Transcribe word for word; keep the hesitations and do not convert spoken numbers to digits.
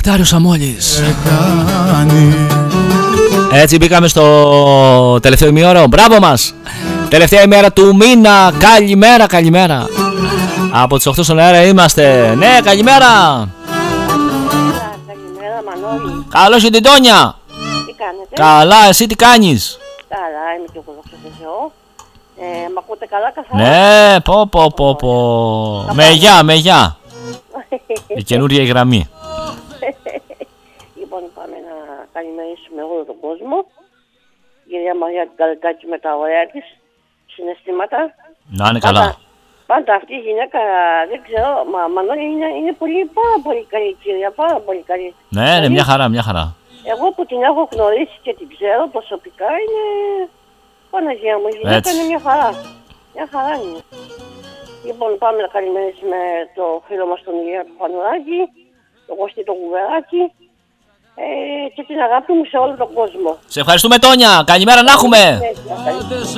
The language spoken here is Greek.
Νεκτάριος Αμόλης. Έτσι μπήκαμε στο τελευταίο ημίωρο. Μπράβο μας. Τελευταία ημέρα του μήνα. Καλημέρα, καλημέρα. Από τις οκτώ στον αέρα είμαστε. Ναι, καλημέρα. Καλημέρα, Μανώλη. Καλώς και την Τόνια. Τι κάνετε? Καλά, εσύ τι κάνεις? Καλά, είμαι και εγώ, δόξα τω Θεώ. Ε, μ' ακούτε καλά, καθαρά? Ναι, πω πω πω πω. Με γεια, με γεια. Η καινούργια η γραμμή. Λοιπόν, πάμε να καλημερίσουμε όλο τον κόσμο. Η κυρία Μαρία την Καλικάκη με τα ωραία της συναισθήματα. Να είναι καλά. Πάντα, πάντα αυτή η γυναίκα, δεν ξέρω, μα Μανώλη είναι, είναι πολύ, πάρα πολύ καλή κυρία, πάρα πολύ καλή. Ναι, ναι, μια χαρά, μια χαρά. Εγώ που την έχω γνωρίσει και την ξέρω προσωπικά είναι... Παναγία μου, η γυναίκα είναι μια χαρά. Μια χαρά είναι. Λοιπόν, πάμε να καλημερίσουμε το φίλο μας τον Ηλία του Πανουράκη, τον Κωστή τον Κουβεράκη ε, και την αγάπη μου σε όλο τον κόσμο. Σε ευχαριστούμε, Τόνια. Καλημέρα να έχουμε.